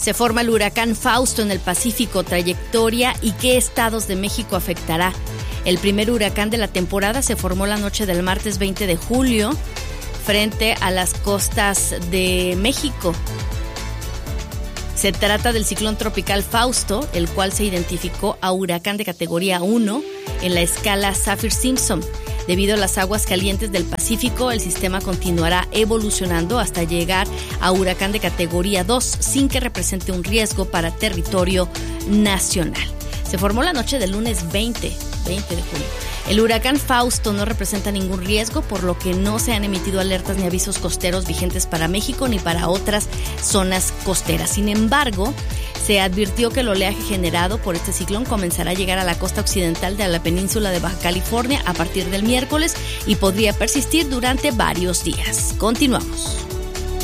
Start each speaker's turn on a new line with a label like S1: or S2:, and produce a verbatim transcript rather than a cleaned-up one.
S1: Se forma el huracán Fausto en el Pacífico, trayectoria y qué estados de México afectará. El primer huracán de la temporada se formó la noche del martes veinte de julio frente a las costas de México. Se trata del ciclón tropical Fausto, el cual se identificó a huracán de categoría uno en la escala Saffir-Simpson. Debido a las aguas calientes del Pacífico, el sistema continuará evolucionando hasta llegar a huracán de categoría dos, sin que represente un riesgo para territorio nacional. Se formó la noche del lunes veinte de julio. El huracán Fausto no representa ningún riesgo, por lo que no se han emitido alertas ni avisos costeros vigentes para México ni para otras zonas costeras. Sin embargo, se advirtió que el oleaje generado por este ciclón comenzará a llegar a la costa occidental de la península de Baja California a partir del miércoles y podría persistir durante varios días. Continuamos.